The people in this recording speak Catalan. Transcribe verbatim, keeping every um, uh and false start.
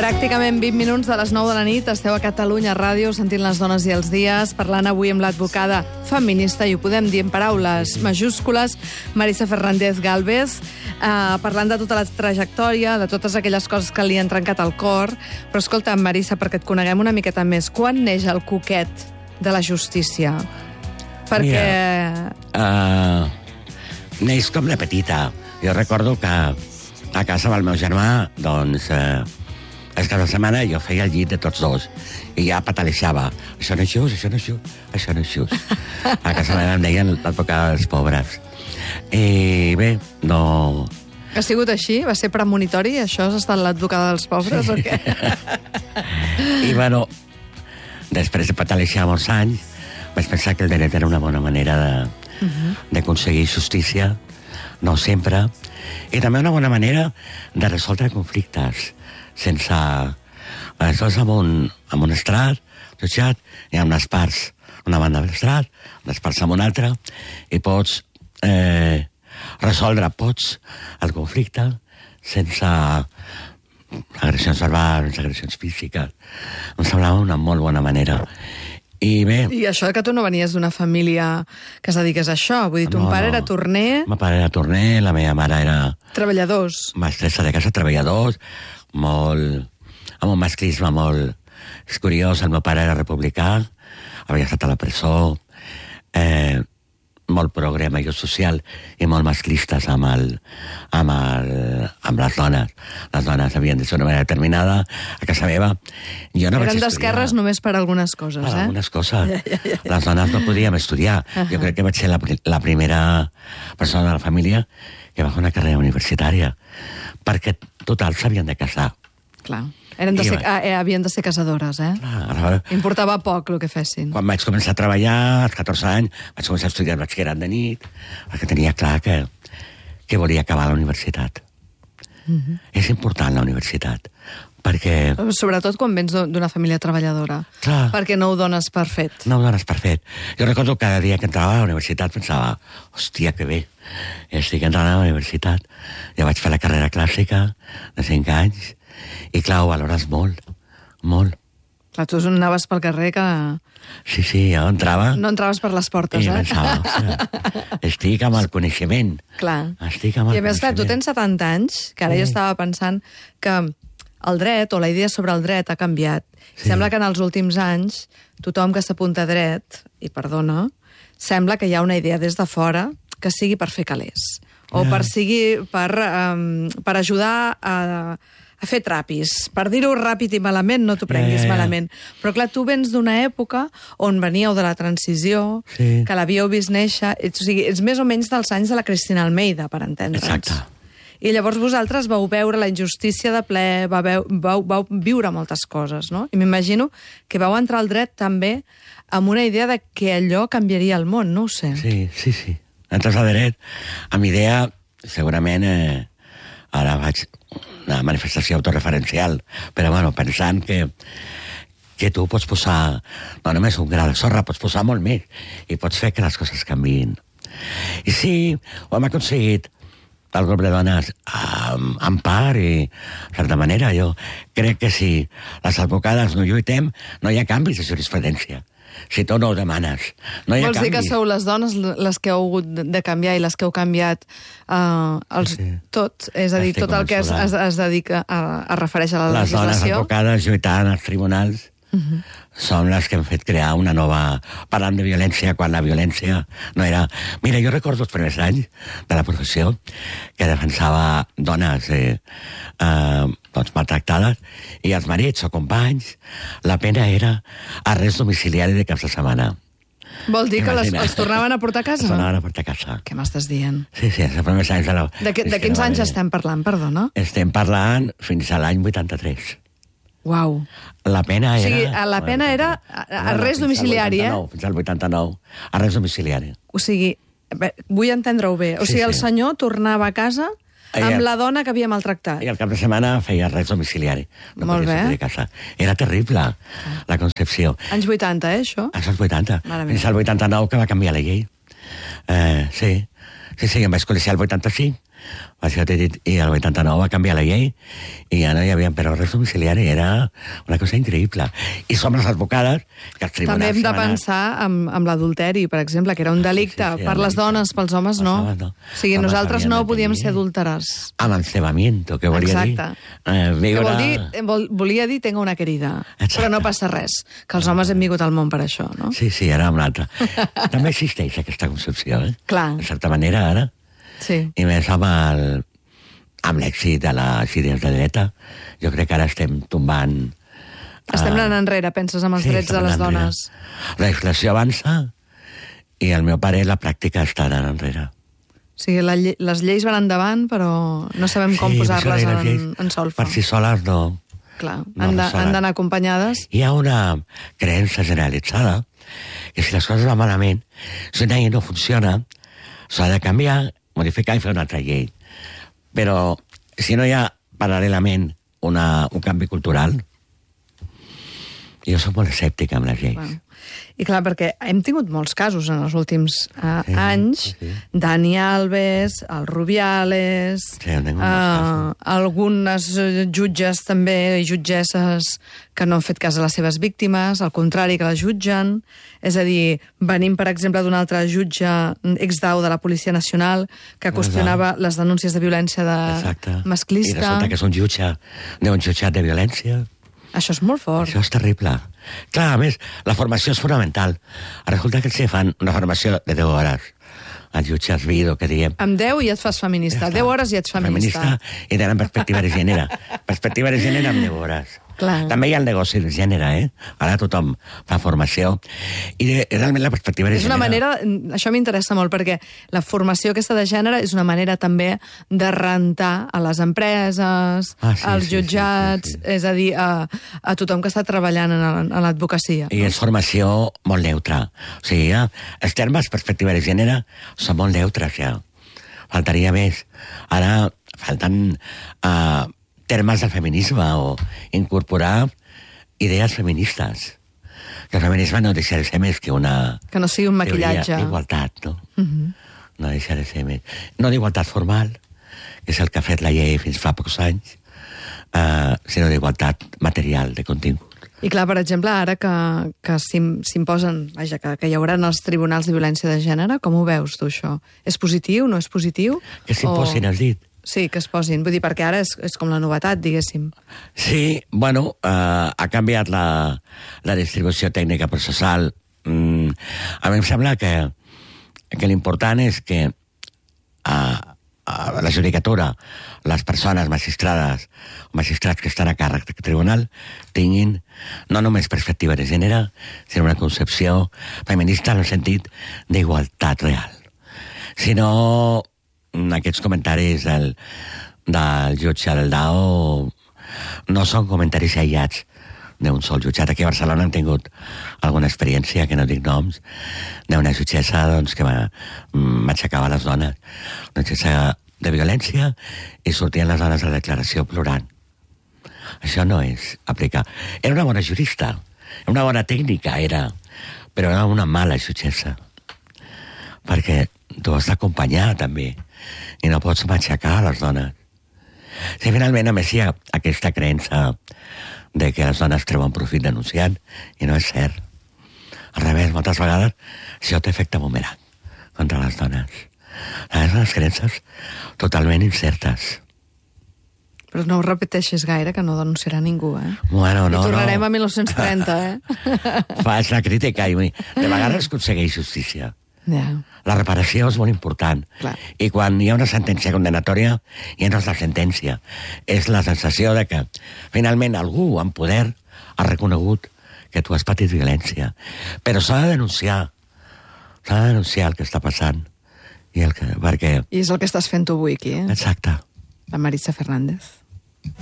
Pràcticament vint minuts de les nou de la nit, esteu a Catalunya Ràdio sentint les dones i els dies, parlant avui amb l'advocada feminista, i ho podem dir en paraules majúscules, Marisa Fernández Gálvez, eh, parlant de tota la trajectòria, de totes aquelles coses que li han trencat el cor. Però escolta, Marisa, perquè et coneguem una miqueta més, quan neix el coquet de la justícia? Perquè... Mira, uh, neix com de petita. Jo recordo que a casa amb el meu germà, doncs... Uh, és cada setmana jo feia el llit de tots dos i ja patalejava. Això no és just, això no és just, això no és just. A casa meva em deien l'advocada dels pobres. I bé, no... Ha sigut així? Va ser premonitori? Això has estat l'advocada dels pobres, sí. O què? I bueno, després de patalejar molts anys, vaig pensar que el dret era una bona manera de, uh-huh. d'aconseguir justícia, no sempre, i també una bona manera de resoldre conflictes, sense... Estàs amb un, amb un estrat, jutjat, hi ha unes parts, una banda de l'estrat, unes parts amb una altra, i pots eh, resoldre, pots, el conflicte sense agressions verbals, agressions físiques. Em semblava una molt bona manera. I bé... I això que tu no venies d'una família que es dediqués a això, vull dir, ton no, pare no. era torner... El meu pare era torner, la meva mare era... Treballadors. Mestressa de casa, treballadors, molt... amb un masclisme molt... És curiós, el meu pare era republicà, havia estat a la presó, eh, molt progre amb allò social i molt masclistes amb, el, amb, el, amb les dones. Les dones havien de ser d'una manera determinada a casa meva. Jo no Eren d'esquerres només per algunes coses, per eh? algunes coses. Ja, ja, ja. Les dones no podíem estudiar. Uh-huh. Jo crec que vaig ser la, la primera persona de la família que va fer una carrera universitària, perquè total s'havien de casar. Clar. Eren de ser, ah, eh, havien de ser casadores, eh? Clar. Importava poc el que fessin. Quan vaig començar a treballar, als catorze anys, vaig començar a estudiar el batxillerat de nit, perquè tenia clar que, que volia acabar la universitat. Uh-huh. És important la universitat, perquè... Sobretot quan vens d'una família treballadora. Clar. Perquè no ho dones per fet. No ho dones per fet. Jo recordo que cada dia que entrava a la universitat pensava, hòstia, que bé, estic entrant a la universitat. Jo vaig fer la carrera clàssica de cinc anys, i clar, ho valores molt, molt. Clar, tu anaves pel carrer que... Sí, sí, jo entrava... No entraves per les portes, i eh? I pensava, estic amb el coneixement. Clar. Estic amb el I a més, clar, tu tens setanta anys, que ara sí. Jo estava pensant que el dret, o la idea sobre el dret, ha canviat. Sí. Sembla que en els últims anys tothom que s'apunta a dret, i perdona, sembla que hi ha una idea des de fora que sigui per fer calés. O yeah. per, sigui, per, um, per ajudar a... a fer trapis. Per dir-ho ràpid i malament, no t'ho prenguis yeah, yeah. malament. Però clar, tu vens d'una època on veníeu de la transició, sí. que l'havíeu vist néixer, o sigui, ets més o menys dels anys de la Cristina Almeida, per entendre'ns. Exacte. I llavors vosaltres vau veure la injustícia de ple, vau, vau, vau viure moltes coses, no? I m'imagino que vau entrar al dret també amb una idea de que allò canviaria el món, no ho sé. Sí, sí, sí. Entres al dret amb idea, segurament, eh, ara vaig... una manifestació autoreferencial, però bueno, pensant que, que tu pots posar no només un gra de sorra, pots posar molt més i pots fer que les coses canviïn. I sí, ho hem aconseguit el grup de dones amb, amb part i de certa manera jo crec que si les advocades no lluitem no hi ha canvis de jurisprudència. Si tu no ho demanes, no hi ha Vols canvis. dir que sou les dones les que heu hagut de canviar i les que heu canviat uh, els, sí. tot? És a dir, Estic tot el que es, es, es dedica a, a refereix a la les legislació? Les dones advocades lluitant als tribunals uh-huh. són les que han fet crear una nova... Parlant de violència, quan la violència no era... Mira, jo recordo els primers anys de la professió que defensava dones eh, eh, doncs maltractades i els marits o companys, la pena era arrest domiciliari de caps de setmana. Vol dir que les, els tornaven a portar a casa? Els tornaven a portar a casa. Què m'estàs dient? Sí, sí, els primers anys de la... De, que, de quins anys estem parlant, perdona? Estem parlant fins a l'any vuitanta-tres. Uau. La pena era... O sigui, la pena era arrest domiciliari, eh? Fins al vuitanta-nou, arrest domiciliari. O sigui, vull entendre-ho bé. O sigui, el senyor tornava a casa amb la dona que havia maltractat. I al cap de setmana feia arrest domiciliari. No Molt bé. De casa. Era terrible, la concepció. Anys vuitanta, eh, això? Als anys vuitanta. Fins al vuitanta-nou que va canviar la llei. Eh, sí. Sí, sí, em vaig conèixer el vuitanta-cinc Això t'he dit, i el vuitanta-nou va canviar la llei i ja no hi havia però res domiciliari, era una cosa increïble. I som les advocades que els tribunals... També hem de van a- pensar amb, amb l'adulteri, per exemple, que era un delicte Sí, sí, sí, per el les delicte. dones, pels homes no. Els homes no. O sigui, Els homes nosaltres havien no de podíem tenir- ser adúlteres. Amancebamiento, que volia Exacte. dir... Eh, Que viure... vol dir, vol, volia dir tengo una querida, Exacte. però no passa res, que els homes hem vingut al món per això, no? Sí, sí, era una altra. També existeix aquesta concepció, eh? Clar. De certa manera, ara. Sí. I més amb el amb l'èxit de les idees de dreta, jo crec que ara estem tombant... Estem eh, anant enrere, penses, amb els sí, drets de estem les anant dones. enrere. La legislació avança i al meu pare la pràctica està anant enrere. O sigui, la, lle- les lleis van endavant, però no sabem com Sí, posar-les això de les en, lleis, en solfa. Per si soles no... Clar, no han de- resolen. han d'anar acompanyades. Hi ha una creença generalitzada que si les coses van malament, si una llei no funciona, s'ha de canviar, modificar i fer una altra llei. Però si no hi ha paral·lelament una, un canvi cultural, jo soc molt escèptic amb les lleis. Bueno. I clar, perquè hem tingut molts casos en els últims uh, Sí, anys. sí. Dani Alves, el Rubiales, Sí, hem tingut molts uh, algunes eh, jutges també i jutgesses que no han fet cas a les seves víctimes, al contrari, que les jutgen. És a dir, venim, per exemple, d'un altre jutge ex-dau de la Policia Nacional que qüestionava les denúncies de violència de Exacte. masclista. I resulta que és un jutge d'un jutjat de violència. Això és molt fort. Això és terrible. Clar, a més, la formació és fonamental. Resulta que ells fan una formació de deu hores. Els jutges Vido, que diem... Amb deu ja et fas feminista. Ja està. deu hores ja ets feminista. Feminista i tenen perspectiva de gènere. Perspectiva de gènere amb deu hores. Clar. També hi ha el negoci de gènere, eh? Ara tothom fa formació. I de, realment la perspectiva de És una gènere... manera, això m'interessa molt, perquè la formació aquesta de gènere és una manera també de rentar a les empreses, Ah, sí, als sí, sí, jutjats, sí, sí. és a dir, a, a tothom que està treballant en, el- en l'advocacia. I és formació molt neutra. O sigui, ja, els termes perspectiva de gènere són molt neutres, ja. Faltaria més. Ara falten uh, termes del feminisme o incorporar idees feministes. Que el feminisme no deixa de ser més que una... Que no sigui un maquillatge. teoria d'igualtat, no? Uh -huh. No deixa de ser més. No d'igualtat formal, que és el que ha fet la llei fins fa pocs anys, uh, sinó d'igualtat material, de contingut. I clar, per exemple, ara que, que s'im- s'imposen, vaja, que, que hi haurà els tribunals de violència de gènere, com ho veus tu, això? És positiu, no és positiu? Que s'imposin, O- has dit? Sí, que es posin. Vull dir, perquè ara és, és com la novetat, diguéssim. Sí, bueno, eh, ha canviat la, la distribució tècnica processal. Mm, a mi em sembla que, que l'important és que a, a la judicatura, les persones magistrades o magistrats que estan a càrrec del tribunal tinguin no només perspectiva de gènere, sinó una concepció feminista en el sentit d'igualtat real. Sinó aquests comentaris del, del jutge del Dao no són comentaris aïllats d'un sol jutjat. Aquí a Barcelona hem tingut alguna experiència, que no dic noms, d'una jutgessa doncs, que va- m'aixecava les dones. Una jutgessa de violència i sortien les dones a la declaració plorant. Això no és aplicar. Era una bona jurista, una bona tècnica, era, però era una mala jutgessa. Perquè tu has d'acompanyar, també, i no pots matxacar les dones. Si finalment, a més, hi ha aquesta creença de que les dones treuen profit denunciant, i no és cert. Al revés, moltes vegades, això té efecte bumerang contra les dones. Són unes creences totalment incertes. Però no ho repeteixis gaire, que no denunciarà ningú, eh? Bueno, no, I tornarem no. a mil nou-cents trenta, eh? Faig la crítica i de vegades aconsegueix justícia. Ja. La reparació és molt important. Clar. I quan hi ha una sentència condenatòria, ja no és la sentència. És la sensació de que, finalment, algú amb poder ha reconegut que tu has patit violència. Però s'ha de denunciar. S'ha de denunciar el que està passant. I el que, perquè... I és el que estàs fent tu avui aquí, eh? Exacte. La Maritza Fernández.